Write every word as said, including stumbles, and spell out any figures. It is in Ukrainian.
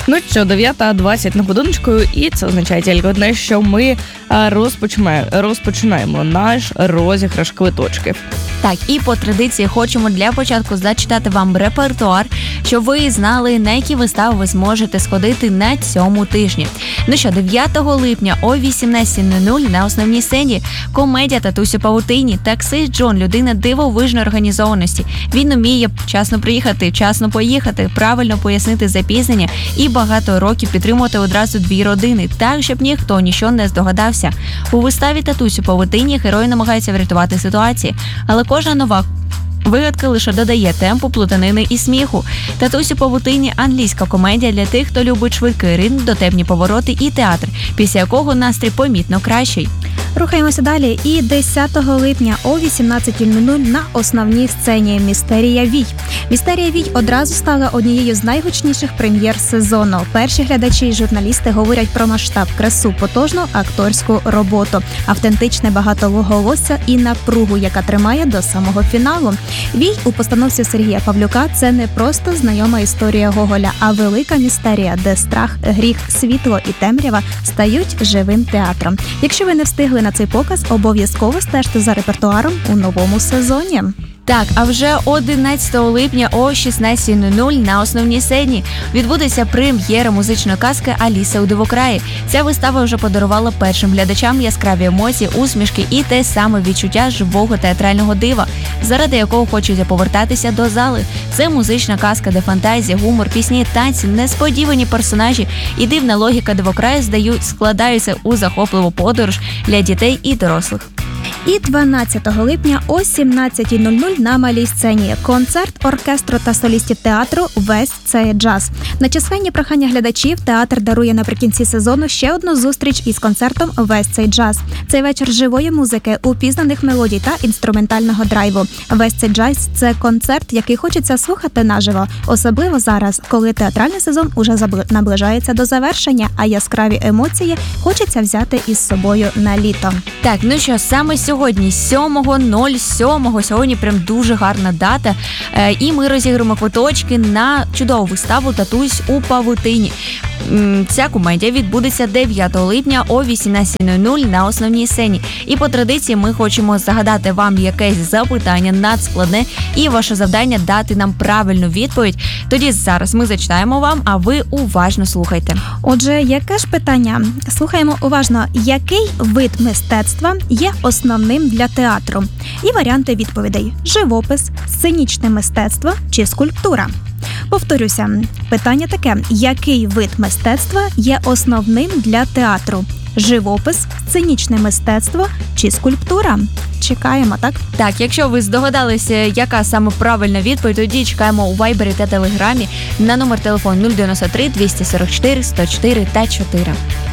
Ну що, дев'ята двадцять на годиночку, і це означає тільки одне, що ми розпочнемо, розпочинаємо наш розіграш квиточків. Так, і по традиції хочемо для початку зачитати вам репертуар, щоб ви знали, на які вистави ви зможете сходити на цьому тижні. Ну що, дев'ятого липня о вісімнадцятій нуль нуль на основній сцені комедія «Татусь у павутині». Таксист Джон – людина дивовижної організованості. Він уміє вчасно приїхати, вчасно поїхати, правильно пояснити запізнення і багато років підтримувати одразу дві родини, так, щоб ніхто нічого не здогадався. У виставі «Татусь у павутині» герої намагаються врятувати ситуації, але кожна нова вигадка лише додає темпу, плутанини і сміху. «Татусь у павутині» – англійська комедія для тих, хто любить швидкий ритм, дотепні повороти і театр, після якого настрій помітно кращий. Рухаємося далі. І десятого липня о вісімнадцятій нуль нуль на основній сцені «Містерія Вій». «Містерія Вій» одразу стала однією з найгучніших прем'єр сезону. Перші глядачі і журналісти говорять про масштаб, красу, потужну акторську роботу, автентичне багатоголосся і напругу, яка тримає до самого фіналу. «Вій» у постановці Сергія Павлюка – це не просто знайома історія Гоголя, а велика містерія, де страх, гріх, світло і темрява стають живим театром. Якщо ви не встигли на цей показ, обов'язково стежте за репертуаром у новому сезоні. Так, а вже одинадцятого липня о шістнадцятій нуль нуль на основній сцені відбудеться прем'єра музичної казки «Аліса у дивокраї». Ця вистава вже подарувала першим глядачам яскраві емоції, усмішки і те саме відчуття живого театрального дива, заради якого хочеться повертатися до зали. Це музична казка, де фантазія, гумор, пісні, танці, несподівані персонажі і дивна логіка дивокраю здають, складаються у захопливу подорож для дітей і дорослих. І дванадцятого липня о сімнадцятій нуль нуль на малій сцені концерт оркестру та солістів театру «Весь цей джаз». На численні прохання глядачів театр дарує наприкінці сезону ще одну зустріч із концертом «Весь цей джаз». Цей вечір живої музики, упізнаних мелодій та інструментального драйву. «Весь цей джаз» – це концерт, який хочеться слухати наживо. Особливо зараз, коли театральний сезон уже наближається до завершення, а яскраві емоції хочеться взяти із собою на літо. Так, ну що, саме сьогодні, сьомого сьомого, сьогодні прям дуже гарна дата, е, і ми розіграємо квиточки на чудову виставу «Татусь у павутині». Ця комедія відбудеться дев'ятого липня о вісімнадцятій нуль нуль на основній сцені. І по традиції ми хочемо загадати вам якесь запитання надскладне, і ваше завдання дати нам правильну відповідь. Тоді зараз ми зачитаємо вам, а ви уважно слухайте. Отже, яке ж питання? Слухаємо уважно. Який вид мистецтва є основним для театру? І варіанти відповідей: живопис, сценічне мистецтво чи скульптура. Повторюся, питання таке: який вид мистецтва є основним для театру? Живопис, сценічне мистецтво чи скульптура? Чекаємо, так? Так, якщо ви здогадалися, яка саме правильна відповідь, тоді чекаємо у Вайбері та Телеграмі на номер телефону нуль дев'яносто три двісті сорок чотири сто чотири та чотири.